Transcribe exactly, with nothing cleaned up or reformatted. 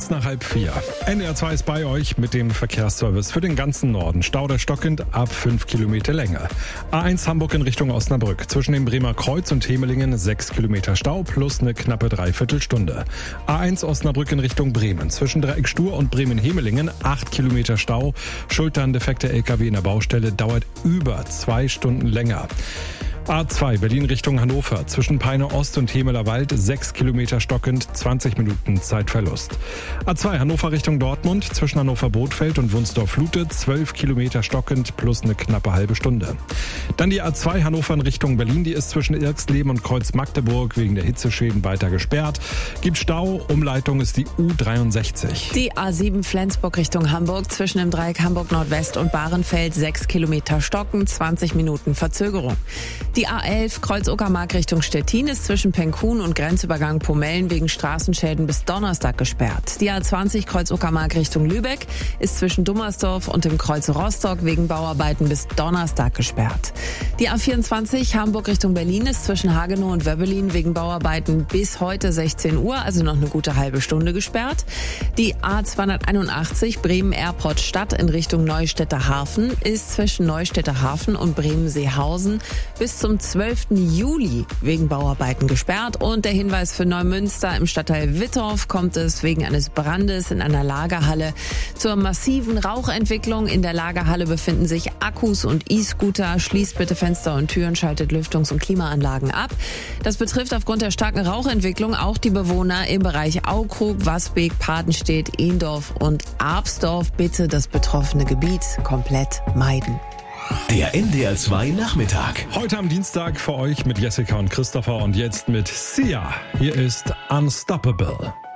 Kurz nach halb vier. N D R zwei ist bei euch mit dem Verkehrsservice für den ganzen Norden. Stau der stockend ab fünf Kilometer Länge. A eins Hamburg in Richtung Osnabrück. Zwischen dem Bremer Kreuz und Hemelingen sechs Kilometer Stau plus eine knappe Dreiviertelstunde. A eins Osnabrück in Richtung Bremen. Zwischen Dreieck Stur und Bremen-Hemelingen acht Kilometer Stau. Schuld an defekter L K W in der Baustelle dauert über zwei Stunden länger. A zwei Berlin Richtung Hannover. Zwischen Peine Ost und Hemeler Wald sechs Kilometer stockend, zwanzig Minuten Zeitverlust. A zwei Hannover Richtung Dortmund. Zwischen Hannover-Bothfeld und Wunsdorf-Lute zwölf Kilometer stockend plus eine knappe halbe Stunde. Dann die A zwei Hannover in Richtung Berlin. Die ist zwischen Irxleben und Kreuz Magdeburg wegen der Hitzeschäden weiter gesperrt. Gibt Stau. Umleitung ist die U dreiundsechzig. Die A sieben Flensburg Richtung Hamburg. Zwischen dem Dreieck Hamburg Nordwest und Bahrenfeld sechs Kilometer stocken, zwanzig Minuten Verzögerung. Die A elf Kreuz-Uckermark Richtung Stettin ist zwischen Penkhuhn und Grenzübergang Pomellen wegen Straßenschäden bis Donnerstag gesperrt. Die A zwanzig Kreuz-Uckermark Richtung Lübeck ist zwischen Dummersdorf und dem Kreuz Rostock wegen Bauarbeiten bis Donnerstag gesperrt. Die A vierundzwanzig Hamburg Richtung Berlin ist zwischen Hagenow und Wöbbelin wegen Bauarbeiten bis heute sechzehn Uhr, also noch eine gute halbe Stunde gesperrt. Die A zweihunderteinundachtzig Bremen-Airport Stadt in Richtung Neustädter Hafen ist zwischen Neustädter Hafen und Bremen-Seehausen bis zum zwölften Juli wegen Bauarbeiten gesperrt. Und der Hinweis für Neumünster: im Stadtteil Wittorf kommt es wegen eines Brandes in einer Lagerhalle zur massiven Rauchentwicklung. In der Lagerhalle befinden sich Akkus und E-Scooter. Schließt bitte Fenster und Türen, schaltet Lüftungs- und Klimaanlagen ab. Das betrifft aufgrund der starken Rauchentwicklung auch die Bewohner im Bereich Aukrug, Wasbeek, Padenstedt, Ehndorf und Arbsdorf. Bitte das betroffene Gebiet komplett meiden. Der N D R zwei Nachmittag. Heute am Dienstag für euch mit Jessica und Christopher und jetzt mit Sia. Hier ist Unstoppable.